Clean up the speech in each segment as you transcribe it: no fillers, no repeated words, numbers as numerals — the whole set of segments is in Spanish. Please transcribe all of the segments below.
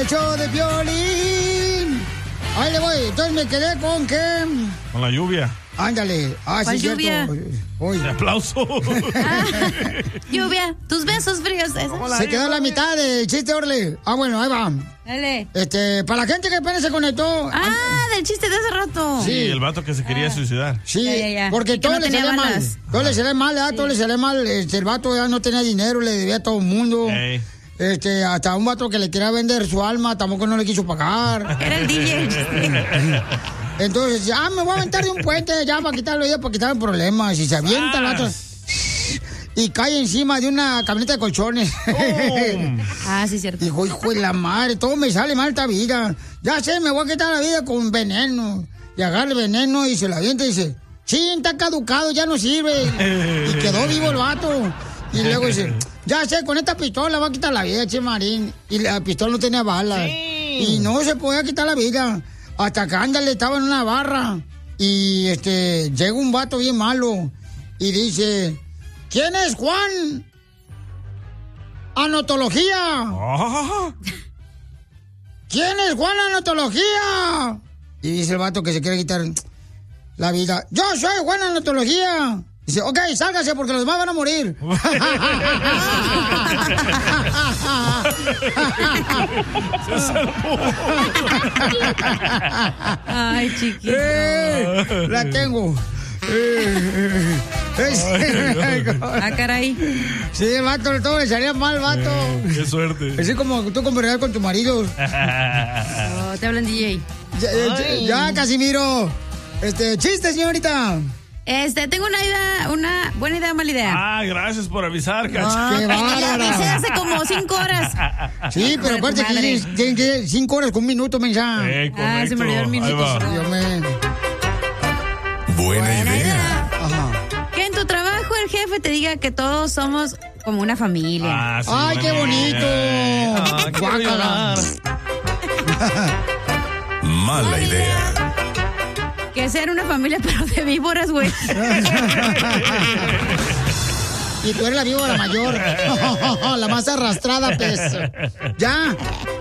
el show de Piolín. Ahí le voy. Entonces me quedé con que... Con la lluvia. Ándale. Ah, sí, lluvia? Oye. Aplauso. Lluvia, tus besos fríos. Se quedó la mitad del chiste, Orle. Ah, bueno, ahí va. Dale. Para la gente que apenas se conectó. Del chiste de hace rato. Sí, el vato que se quería suicidar. Sí, Ya. porque todo le salía mal. Todo le salía mal, todo le salía mal. El vato ya no tenía dinero, le debía a todo el mundo. Ey. Hasta un vato que le quería vender su alma, tampoco no le quiso pagar. Era el DJ. Entonces, ya me voy a aventar de un puente ya para quitarlo ya, para quitar el problema. Si se avienta el vato y cae encima de una camioneta de colchones. Sí, cierto. Hijo de la madre, todo me sale mal esta vida. Ya sé, me voy a quitar la vida con veneno. Y agarra el veneno y se la avienta y dice, sí, está caducado, ya no sirve. Y quedó vivo el vato. Y luego dice, ya sé, con esta pistola va a quitar la vida, Che Marín. Y la pistola no tenía balas. Sí. Y no se podía quitar la vida. Hasta que ándale, estaba en una barra. Y llega un vato bien malo. Y dice, ¿quién es Juan? Anotología. ¿Quién es Juan Anotología? Y dice el vato que se quiere quitar la vida. Yo soy Juan Anotología. Dice, ok, sálgase porque los demás van a morir. Se salvó. Ay, chiquito. La tengo. Caray. Sí, el vato, todo le salía mal, vato. Qué suerte. Así como tú conversar con tu marido. Te hablan DJ. Ya, Casimiro. Chiste, señorita. Tengo una buena idea, mala idea. Gracias por avisar, Cacha. Qué bárbara. Ya avisé hace como 5 horas. Sí, pero acuérdate que tienen que 5 horas con un minuto, mensaje. Correcto. Se me olvidó el minuto. Buena idea. Ajá. Que en tu trabajo el jefe te diga que todos somos como una familia. Sí, ¡ay, qué bonito! Guácala. Mala idea. Que sean una familia, pero de víboras, güey. Y tú eres la víbora mayor. La más arrastrada, pez. Ya.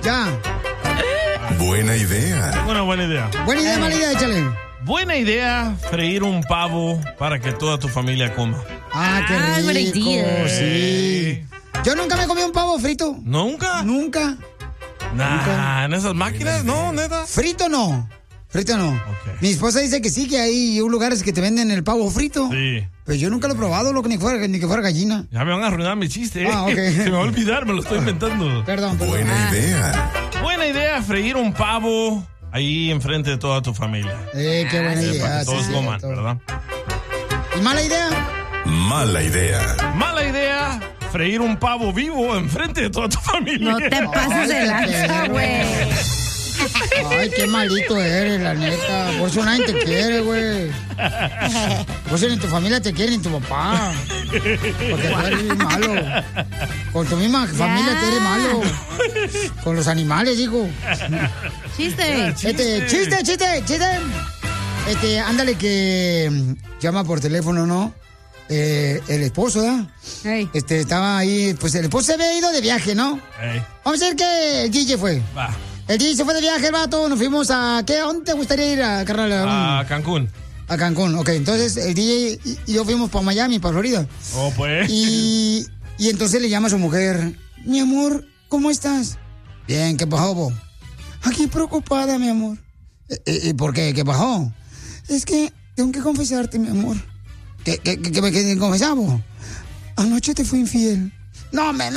Buena idea. Buena idea. Buena idea, mala idea, échale. Buena idea, freír un pavo para que toda tu familia coma. Qué rico. buena idea. Sí. Yo nunca me comí un pavo frito. ¿Nunca? Nunca. ¿En esas máquinas? No, neta. Frito no. Okay. Mi esposa dice que sí, que hay lugares que te venden el pavo frito. Sí. Pero yo nunca lo he probado, ni que fuera gallina. Ya me van a arruinar mi chiste. Ok. Se me va a olvidar, me lo estoy inventando. Perdón. Buena idea. Buena idea, freír un pavo ahí enfrente de toda tu familia. Qué buena idea. Para que todos coman, cierto. ¿verdad? ¿Y mala idea? Mala idea. Mala idea, freír un pavo vivo enfrente de toda tu familia. No te pases de lanza, güey. Ay, qué malito eres, la neta. Por eso nadie te quiere, güey. Por eso ni tu familia te quiere, ni tu papá. Porque tú eres malo. Con tu misma familia te eres malo. Con los animales, digo. Chiste. Chiste. Ándale que llama por teléfono, ¿no? El esposo, ¿verdad? Hey. Estaba ahí, pues el esposo se había ido de viaje, ¿no? Hey. Vamos a ver que el DJ fue. Va. El DJ se fue de viaje, el vato, nos fuimos a... ¿A dónde te gustaría ir, carnal? A Cancún. A Cancún, ok. Entonces el DJ y yo fuimos para Miami, para Florida. Oh, pues. Y entonces le llama a su mujer. Mi amor, ¿cómo estás? Bien, ¿qué pasó, vos? Aquí preocupada, mi amor. ¿Y por qué? ¿Qué pasó? Es que tengo que confesarte, mi amor. ¿Qué me confesamos? Anoche te fui infiel. No me.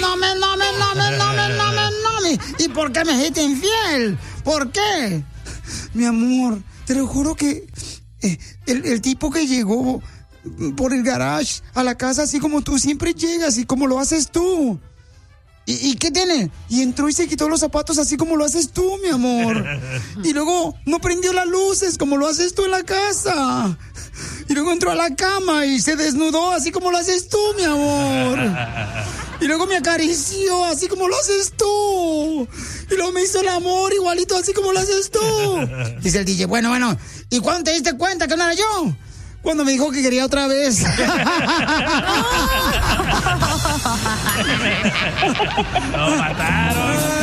¿Y por qué me hiciste infiel? ¿Por qué? Mi amor, te lo juro que el tipo que llegó por el garage a la casa así como tú siempre llegas y como lo haces tú. ¿Y qué tiene? Y entró y se quitó los zapatos así como lo haces tú, mi amor. Y luego no prendió las luces como lo haces tú en la casa. Y luego entró a la cama y se desnudó así como lo haces tú, mi amor. Y luego me acarició así como lo haces tú. Y luego me hizo el amor igualito así como lo haces tú. Dice el DJ, bueno. ¿Y cuándo te diste cuenta que no era yo? Cuando me dijo que quería otra vez. Lo mataron.